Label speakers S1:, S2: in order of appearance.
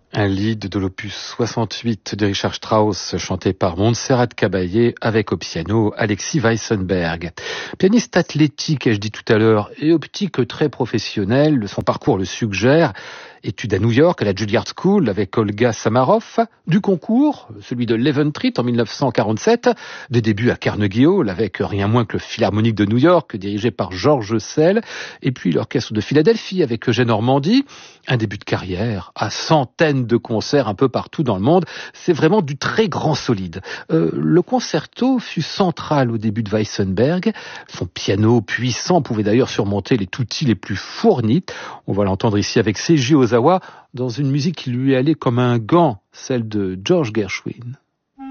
S1: Un lead de l'opus 68 de Richard Strauss, chanté par Montserrat Caballé, avec au piano Alexis Weissenberg. Pianiste athlétique, ai-je dit tout à l'heure, et optique très professionnel, son parcours le suggère. Études à New York, à la Juilliard School, avec Olga Samaroff. Du concours, celui de Leventritt en 1947. Des débuts à Carnegie Hall, avec rien moins que le Philharmonique de New York, dirigé par George Szell. Et puis l'Orchestre de Philadelphie, avec Eugène Ormandy. Un début de carrière à centaines de concerts un peu partout dans le monde. C'est vraiment du très grand solide. Le concerto fut central au début de Weissenberg. Son piano puissant pouvait d'ailleurs surmonter les tutti les plus fournis. On va l'entendre ici avec Seiji Ozawa dans une musique qui lui allait comme un gant, celle de George Gershwin.